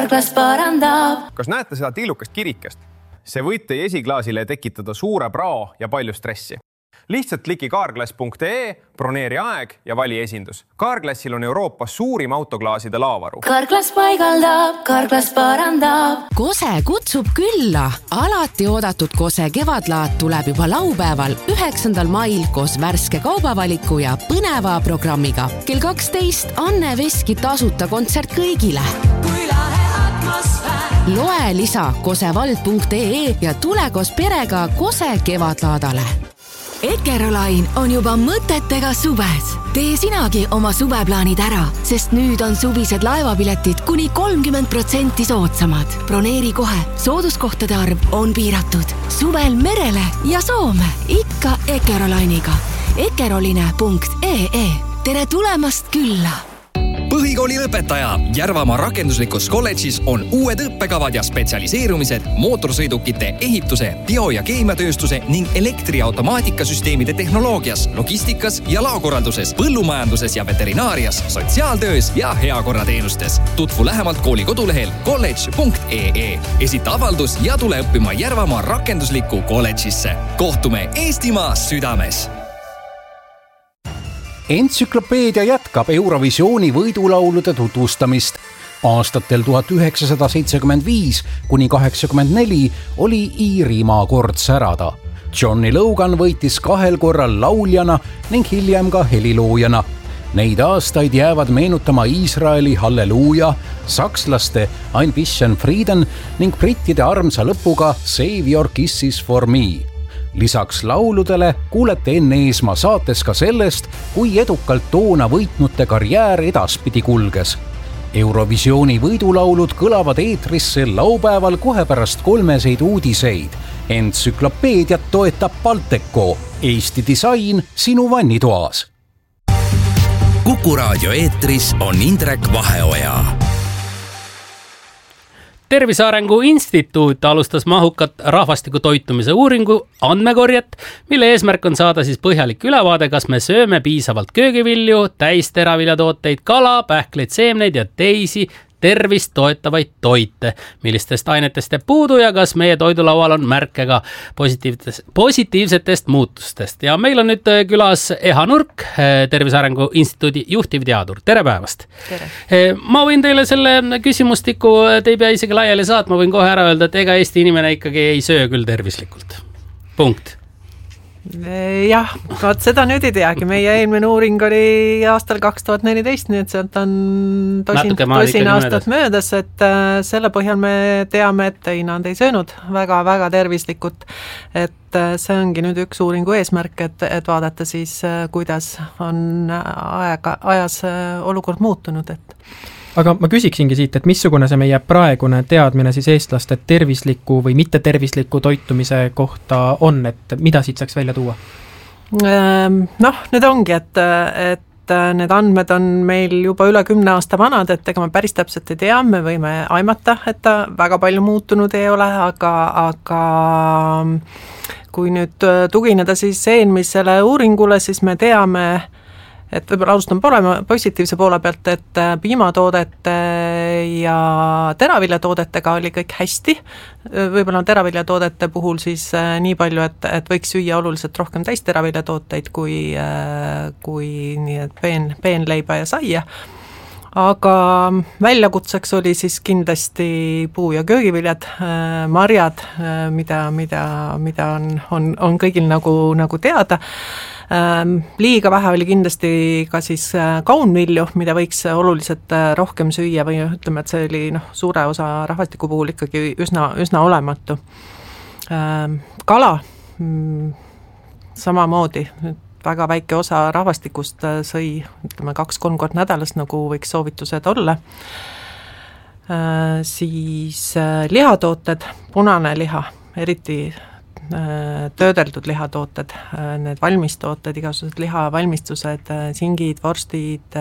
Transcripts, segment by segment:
Karklas parandab. Kas näete seda tillukast kirikest? See võib teie esiklaasile tekitada suure prao ja palju stressi. Lihtsalt kliki carglass.ee, broneeri aeg ja vali esindus. Carglassil on Euroopas suurim autoklaaside laavaru. Karklas paigaldab, Karklas parandab. Kose kutsub külla. Alati oodatud Kose kevadlaat tuleb juba laupäeval 9. mail koos värske kaubavaliku ja põneva programmiga. Kell 12 Anne Veski tasuta kontsert kõigile. Kui lahe atmosfäär. Loe lisa kosevald.ee ja tule koos perega Kose kevadlaadale. Ekerolain on juba mõtetega suves. Tee sinagi oma suveplaanid ära, sest nüüd on suvised laevapiletid kuni 30% soodsamad. Broneeri kohe, sooduskohtade arv on piiratud. Suvel merele ja Soome, ikka Ekerolainiga. Ekeroline.ee. Tere tulemast külla! Põhikooli lõpetaja Järvamaa rakenduslikus kolledžis on uued õppekavad ja spetsialiseerumised mootorsõidukite ehituse, bio- ja keemiatööstuse ning elektriautomaatikasüsteemide tehnoloogias, logistikas ja laokorralduses, põllumajanduses ja veterinaarias, sotsiaaltöös ja heakorrateenustes. Tutvu lähemalt kooli kodulehel college.ee. Esita avaldus ja tule õppima Järvamaa rakenduslikku kolledžisse. Kohtume Eestimaa südames! Entsüklopeedia jätkab Eurovisiooni võidulaulude tutvustamist. Aastatel 1975 kuni 84 oli Iirimaa kord särada. Johnny Logan võitis 2 korral lauljana ning hiljem ka heliloojana. Neid aastaid jäävad meenutama Iisraeli Halleluuja, sakslaste Ein bisschen Frieden ning brittide armsa lõpuga Save Your Kisses for Me. Lisaks lauludele kuulete Enn Eesmaa saates ka sellest, kui edukalt toona võitnute karjäär edaspidi kulges. Eurovisiooni võidulaulud kõlavad eetrisse laupäeval kohe pärast 3 uudiseid. Entsüklopeediat toetab Balteco, Eesti disain sinu vannitoas. Kuku raadio eetris on Indrek Vaheoja. Tervise Arengu Instituut alustas mahukat rahvastiku toitumise uuringu andmekorjet, mille eesmärk on saada siis põhjalik ülevaade, kas me sööme piisavalt köögivilju, täisteraviljatooteid, kala, pähkleid, seemneid ja teisi tervist toetavaid toite, millistest ainetest jääb puudu ja kas meie toidulaual on märke ka positiivsetest muutustest. Ja meil on nüüd külas Eha Nurk, Tervise Arengu Instituudi juhtivteadur. Tere päevast! Tere! Ma võin teile selle küsimustiku, te ei pea isegi laiali saatma, võin kohe ära öelda, et ega Eesti inimene ikkagi ei söö küll tervislikult. Punkt. Jah, seda nüüd ei teagi. Meie eelmine uuring oli aastal 2014, nii et sealt on tosin aastat möödas, et selle põhjal me teame, et ei, nad ei söönud väga tervislikult. Et see ongi nüüd üks uuringu eesmärk, et vaadata siis, kuidas on ajas olukord muutunud. Aga ma küsiksingi siit, et missugune see meie praegune teadmine siis eestlaste tervisliku või mitte tervisliku toitumise kohta on, et mida siit saaks välja tuua? Need ongi, et need andmed on meil juba üle 10 aasta vanad, et ega me päris täpselt ei tea, me võime aimata, et ta väga palju muutunud ei ole, aga kui nüüd tugineda siis eelmisele uuringule, siis me teame, et võib-olla alustan positiivse poole pealt, et piimatoodete ja teraviljatoodetega oli kõik hästi. Võib-olla teraviljatoodete puhul siis nii palju, et võiks süüa oluliselt rohkem täisteraviljatooteid kui nii et peenleiba ja saia. Aga väljakutseks oli siis kindlasti puu- ja köögiviljad, marjad, mida on kõigil nagu teada. Liiga vähe oli kindlasti ka siis kaunvilju, mida võiks oluliselt rohkem süüa või ütleme, et see oli suure osa rahvastiku puhul ikkagi üsna olematu. Kala samamoodi, väga väike osa rahvastikust sõi 2-3 kord nädalas, nagu võiks soovitused olla. Siis lihatooted, punane liha, eriti töödeldud lihatooted, need valmistooted, igasugused lihavalmistused, singid, vorstid,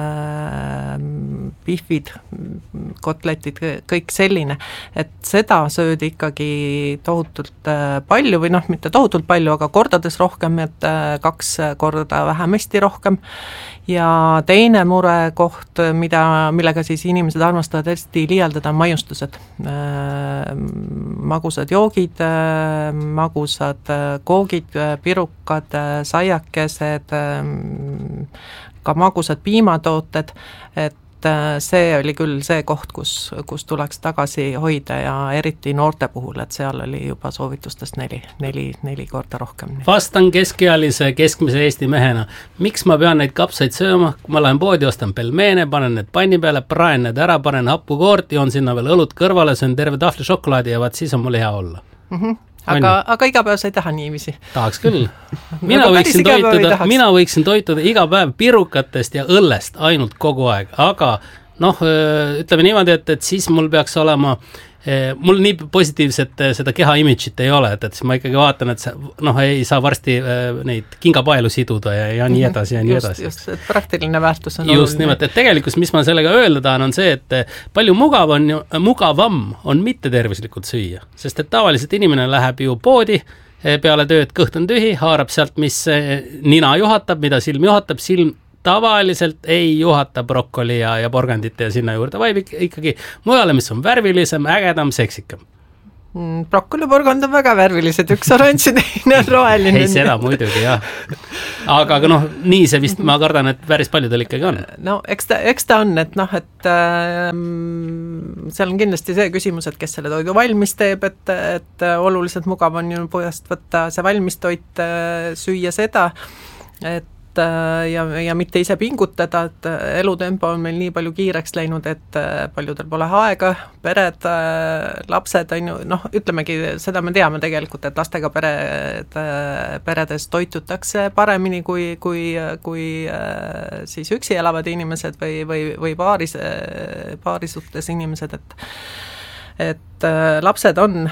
pihvid, kotletid, kõik selline, et seda söödi ikkagi tohutult palju või mitte tohutult palju, aga kordades rohkem, et 2 korda vähemasti rohkem ja teine murekoht, millega siis inimesed armastavad hästi liialdada, on maiustused. Magusad joogid, magusad koogid, pirukad, saiakesed, ka magusad piimatooted, et see oli küll see koht, kus tuleks tagasi hoida ja eriti noorte puhul, et seal oli juba soovitustest neli korda rohkem. Vastan keskealise keskmise Eesti mehena. Miks ma pean neid kapsaid sööma? Kui ma lähen poodi, ostan pelmeene, panen need panni peale, praen need ära, panen happukoort, joon sinna veel õlut kõrvale, söön terve tahvli šokolaadi ja vaat siis on mul hea olla. Aga iga päev sa ei taha niiviisi. Tahaks küll. Mina võiksin toituda iga päev pirukatest ja õllest ainult kogu aeg, aga ütleme niimoodi, et siis mul peaks olema, mul nii positiivset seda keha imidžit ei ole, et siis ma ikkagi vaatan, et ei saa varsti neid kingapaelu siduda ja nii edasi ja nii edasi. Just, et praktiline väärtus on oluline. Just nimelt, et tegelikult, mis ma sellega öelda tahan, on see, et palju mugavam on mitte tervislikult süüa, sest et tavaliselt inimene läheb ju poodi, peale tööd kõht on tühi, haarab sealt, mis nina juhatab, mida silm juhatab, silm tavaliselt ei juhata brokkoli ja porgandit ja sinna juurde, vaid ikkagi mujale, mis on värvilisem, ägedam, seksikam. Brokkoli porgand on väga värvilised, üks oranž ja teine on roheline. Ei, seda muidugi, jah. Aga nii see vist, ma kardan, et päris paljudel ikkagi on. Eks ta on, et seal on kindlasti see küsimus, et kes selle toidu valmis teeb, et oluliselt mugav on ju põhjast võtta see valmis toit, süüa seda, et ja mitte ise pingutada, et elutempo on meil nii palju kiireks läinud, et paljudel pole aega, pered, lapsed on ju, ütlemegi, seda me teame tegelikult, et lastega peredes toitutakse paremini kui siis üksi elavad inimesed või paarisuhtes inimesed, et lapsed on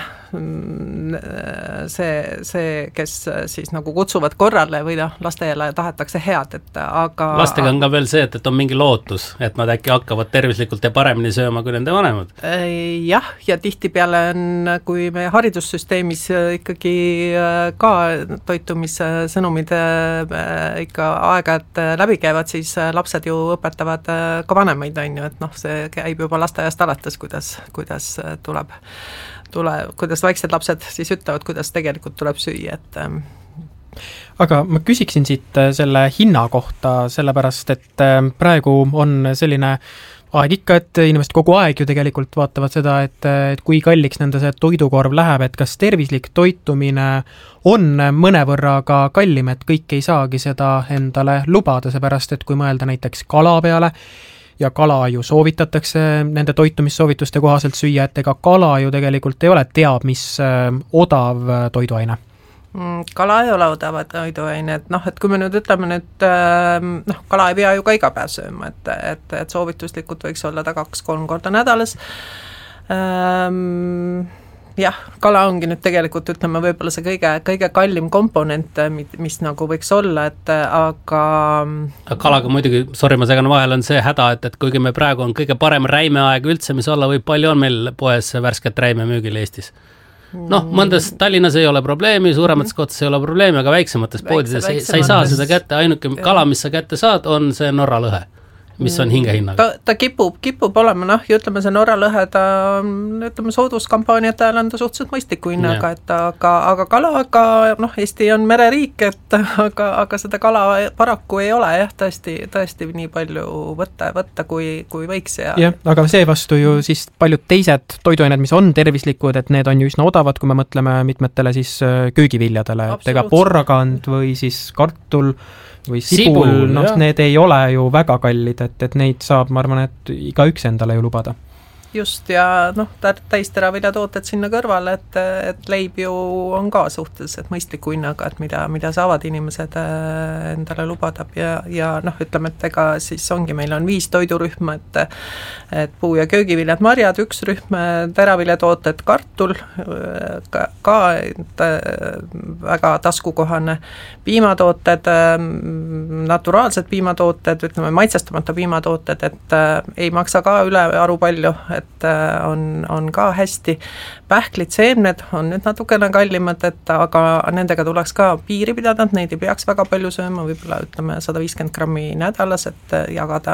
see, kes siis nagu kutsuvad korrale või lastele tahetakse head, aga lastega on ka veel see, et on mingi lootus, et nad äkki hakkavad tervislikult ja paremini sööma kui nende vanemad. Jah, ja tihtipeale on, kui me haridussüsteemis ikkagi ka toitumissõnumid ikka aeg-ajalt läbi käivad, siis lapsed ju õpetavad ka vanemaid, on ju, et see käib juba lasteaiast alates, kuidas kuidas väiksed lapsed siis ütlevad, kuidas tegelikult tuleb süüa, et Aga ma küsiksin siit selle hinna kohta, sellepärast, et praegu on selline aeg ikka, et inimesed kogu aeg ju tegelikult vaatavad seda, et kui kalliks nende see toidukorv läheb, et kas tervislik toitumine on mõnevõrra ka kallim, et kõik ei saagi seda endale lubada, seepärast, et kui mõelda näiteks kala peale, ja kala ju soovitatakse nende toitumissoovituste kohaselt süüa, et ega kala ju tegelikult ei ole teab, mis odav toiduaine. Kala ei ole odav toiduaine, et kui me nüüd ütleme kala ei pea ju ka iga päev sööma, et soovituslikult võiks olla ta 2-3 korda nädalas. Jah, kala ongi nüüd tegelikult, ütleme, võib-olla see kõige kallim komponent, mis nagu võiks olla, aga kalaga muidugi, ma segan vahel, on see häda, et kuigi me praegu on kõige parem räimeaeg üldse, mis olla võib, palju on meil poes värsket räime müügil Eestis? Mõndas Tallinnas ei ole probleemi, suuremates kohtades ei ole probleemi, aga väiksemates poodides sa ei saa seda kätte, ainuke kala, mis sa kätte saad, on see Norra lõhe, mis on hingehinnaga. Ta kipub olema, ja ütleme, see Norra lõhe, ütleme, sooduskampaaniate ajal on ta suhteliselt mõistliku hinnaga, aga kalaga, Eesti on mereriik, aga seda kala paraku ei ole, jah, tõesti nii palju võtta kui võiks. Jah, aga seevastu ju siis paljud teised toiduained, mis on tervislikud, et need on ju üsna odavad, kui me mõtleme mitmetele siis köögiviljadele, et ega porgand või siis kartul või sibul, need ei ole ju väga kallid, et neid saab, ma arvan, et igaüks endale ju lubada. Just, ja täisteraviljatooted sinna kõrvale, et leib ju on ka suhteliselt mõistliku hinnaga, et mida saavad inimesed endale lubada ja ütleme, et ega siis ongi, meil on 5 toidurühma, et puu- ja köögiviljad, marjad, 1 rühm, teraviljatooted, kartul, ka väga taskukohane, piimatooted, naturaalsed piimatooted, ütleme, maitsestamata piimatooted, et ei maksa ka üle aru palju, et on ka hästi. Pähklid, seemned on nüüd natukene kallimad, et aga nendega tuleks ka piiri pidada, et neid ei peaks väga palju sööma, võib-olla ütleme 150 grammi nädalas, et jagada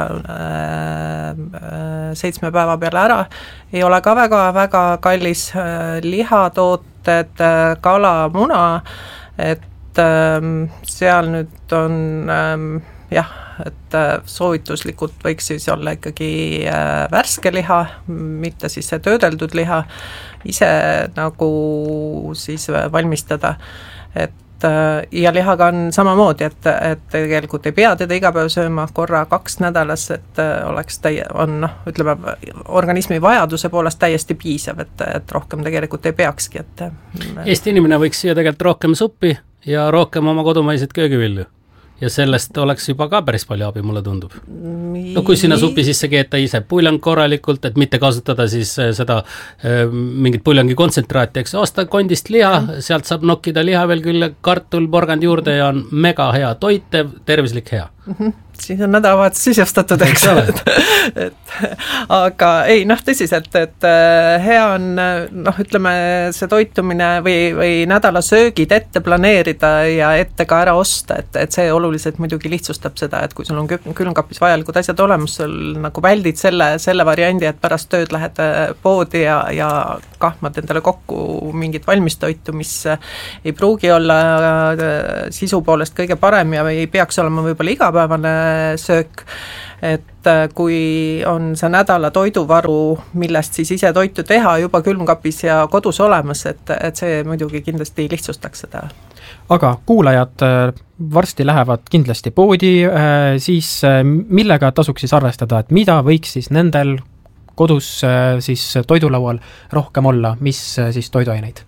7 päeva peale ära. Ei ole ka väga kallis, lihatooted, kala, muna, et seal nüüd on jah, et soovituslikult võiks siis olla ikkagi värske liha, mitte siis see töödeldud liha, ise nagu siis valmistada, et ja lihaga on samamoodi, et tegelikult ei pea teda iga päev sööma, korra 2 nädalas, et oleks ütleme, organismi vajaduse poolest täiesti piisav, et rohkem tegelikult ei peakski, et Eesti inimene võiks siia tegelikult rohkem suppi ja rohkem oma kodumaiseid köögivilju. Ja sellest oleks juba ka päris palju abi, mulle tundub. No kui sinna supi sisse keeta ise puljang korralikult, et mitte kasutada siis seda mingit puljangi kontsentraati, eks osta kondist liha, sealt saab nokkida liha veel küll, kartul, porgand juurde ja on mega hea toitev, tervislik hea. Siis on nädalavahetus sisustatud, eks aga ei, tõsiselt, et hea on, ütleme, see toitumine või nädala söögid ette planeerida ja ette ka ära osta, et see oluliselt muidugi lihtsustab seda, et kui sul on külmkapis vajalikud asjad olemas, sul nagu väldid selle variandi, et pärast tööd lähed poodi ja kahmad endale kokku mingit valmistoitu, mis ei pruugi olla sisu poolest kõige parem ja ei peaks olema võib-olla igapäevane söök, et kui on see nädala toiduvaru, millest siis ise toitu teha juba külmkapis ja kodus olemas, et see muidugi kindlasti lihtsustaks seda. Aga kuulajad varsti lähevad kindlasti poodi, siis millega tasuks siis arvestada, et mida võiks siis nendel kodus siis toidulaual rohkem olla, mis siis toiduaineid?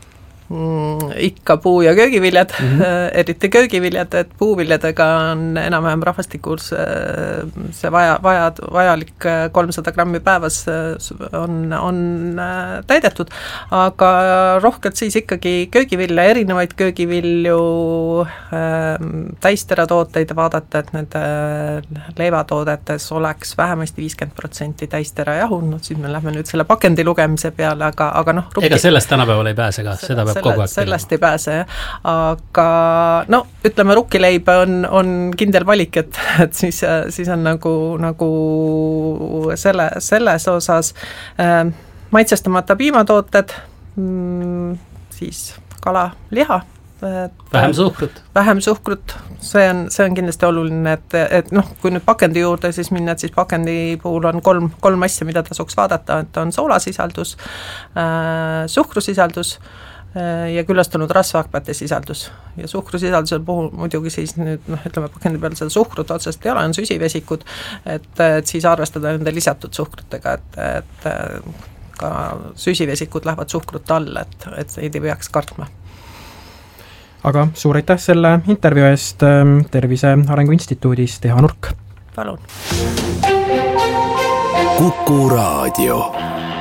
Ikka puu- ja köögiviljad, eriti köögiviljad, et puuviljadega on enam-vähem rahvastikus see vajalik 300 grammi päevas on täidetud, aga rohkelt siis ikkagi köögivilja, erinevaid köögivilju, täisteratooteid vaadata, et nende leivatoodetes oleks vähemasti 50% täisterajahu, siis me lähme nüüd selle pakendi lugemise peale, aga ega sellest tänapäeval ei pääse ka, seda peab sellest ei pääse, aga ütleme, rukkileib on kindel valik, et siis on nagu selles osas maitsestamata piimatooted, siis kala, liha, vähem suhkrut, see on kindlasti oluline, et kui nüüd pakendi juurde siis minna, et siis pakendi puhul on kolm asja, mida tasuks vaadata, et on soolasisaldus, suhkrusisaldus ja küllastunud rasvhapete sisaldus. Ja suhkrusisalduse puhul muidugi siis nüüd, ütleme, pakendi peal seda suhkrut otsest ei ole, on süsivesikud, et siis arvestada nende lisatud suhkrutega, et ka süsivesikud lähevad suhkrut alla, et neid ei peaks kartma. Aga suur aitäh selle intervjuu eest Tervise Arengu Instituudist Eha Nurk. Palun. Kuku Raadio.